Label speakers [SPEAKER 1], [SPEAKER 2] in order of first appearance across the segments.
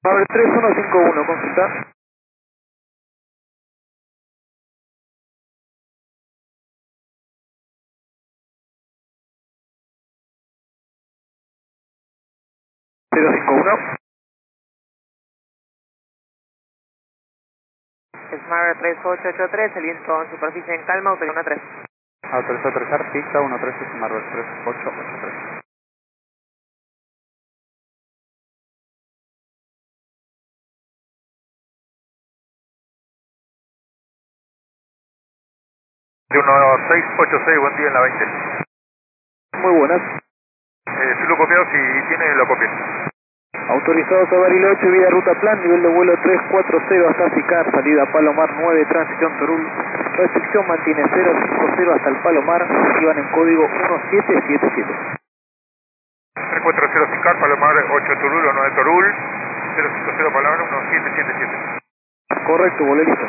[SPEAKER 1] Power 3151, consulta. Cero cinco uno.
[SPEAKER 2] Smart 3883, el viento en superficie en calma, autorizado 13.
[SPEAKER 3] Autorizado a aterrizar, pista 13, Smart 3883.
[SPEAKER 4] De 1686, buen día en la 20.
[SPEAKER 1] Muy buenas.
[SPEAKER 4] Si lo copiado, si tiene, lo copie.
[SPEAKER 1] Autorizados a Bariloche, vía ruta plan, nivel de vuelo 340 hasta Sicar, salida Palomar 9, transición Torul. Restricción mantiene 050 hasta el Palomar, iban en código 1777.
[SPEAKER 4] 340 Sicar, Palomar 8 Turul o 9 Torul, 050 Palomar 1777.
[SPEAKER 1] Correcto, bolerito.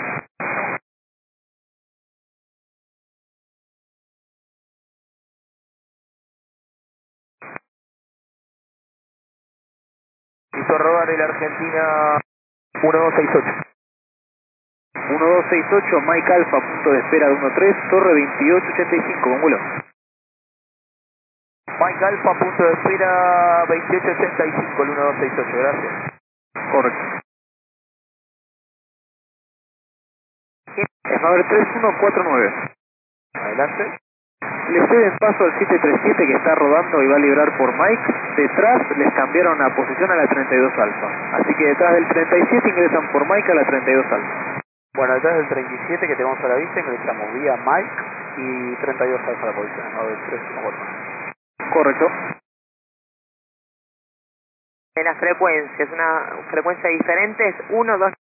[SPEAKER 5] Hizo rodar el Argentina 1268.
[SPEAKER 1] 1268, Mike Alpha, punto de espera de 13, Torre 2885, con vuelo.
[SPEAKER 5] Mike Alfa, punto de espera 2885, el 1268, gracias.
[SPEAKER 1] Correcto. Smart 3149.
[SPEAKER 5] Adelante.
[SPEAKER 1] Le ceden paso al 737 que está rodando y va a librar por Mike. Detrás les cambiaron la posición a la 32 Alfa. Así que detrás del 37 ingresan por Mike a la 32 Alfa.
[SPEAKER 3] Bueno, detrás del 37 que tenemos a la vista, ingresamos vía Mike y 32 alfa la posición, o del 314.
[SPEAKER 1] Correcto.
[SPEAKER 2] De las frecuencias, una frecuencia diferente es 1, 2.